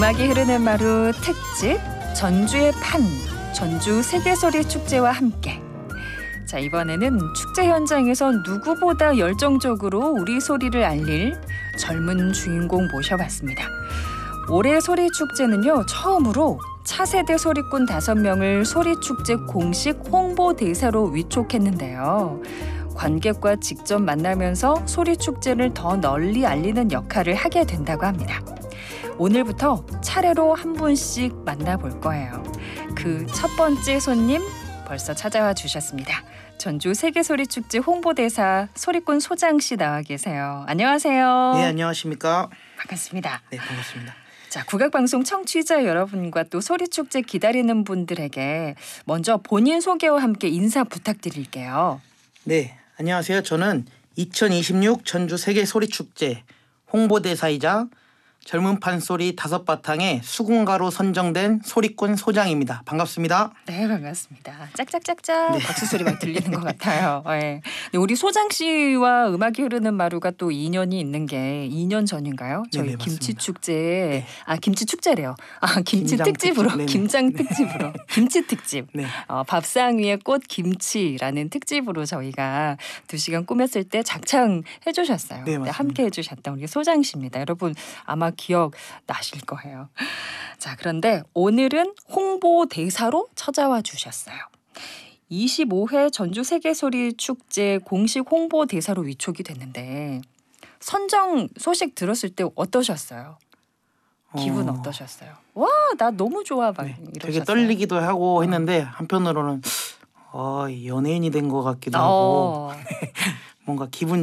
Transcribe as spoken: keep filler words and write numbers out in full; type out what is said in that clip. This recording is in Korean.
음악이 흐르는 마루 특집 전주의 판, 전주 세계소리 축제와 함께. 자, 이번에는 축제 현장에서 누구보다 열정적으로 우리 소리를 알릴 젊은 주인공 모셔봤습니다. 올해 소리축제는요, 처음으로 차세대 소리꾼 다섯 명을 소리축제 공식 홍보대사로 위촉했는데요. 관객과 직접 만나면서 소리축제를 더 널리 알리는 역할을 하게 된다고 합니다. 오늘부터 차례로 한 분씩 만나볼 거예요. 그 첫 번째 손님 벌써 찾아와 주셨습니다. 전주 세계소리축제 홍보대사 소리꾼 소장 씨 나와 계세요. 안녕하세요. 네, 안녕하십니까. 반갑습니다. 네, 반갑습니다. 자, 국악방송 청취자 여러분과 또 소리축제 기다리는 분들에게 먼저 본인 소개와 함께 인사 부탁드릴게요. 네, 안녕하세요. 저는 이천이십육 전주 세계소리축제 홍보대사이자 젊은 판소리 다섯 바탕의 수군가로 선정된 소리꾼 소장입니다. 반갑습니다. 네, 반갑습니다. 짝짝짝짝 네. 박수 소리 막 들리는 것 같아요. 네. 우리 소장 씨와 음악이 흐르는 마루가 또 인연이 있는 게 이 년 전인가요? 저희 네네, 김치 맞습니다. 축제, 네. 아 김치 축제래요. 아 김치 김장 특집으로, 특집, 네네. 김장 특집으로, 김치 특집. 네, 어, 밥상 위에 꽃 김치라는 특집으로 저희가 두 시간 꾸몄을 때 작창 해주셨어요. 네, 맞습니다. 함께 해주셨던 우리 소장 씨입니다. 여러분 아마 기억 나실 거예요. 자, 그런데 오늘은 홍보대사로 찾아와 주셨어요. 이십오 회 전주 세계소리 축제 공식 홍보대사로 위촉이 됐는데 선정 소식 들었을 때 어떠셨어요? 기분 어, 어떠셨어요? 와, 나 너무 좋아 막 네, 이러셨어요? 되게 떨리기도 하고 했는데 한편으로는 어, 연예인이 된 것 같기도 하고 어. 뭔가 기분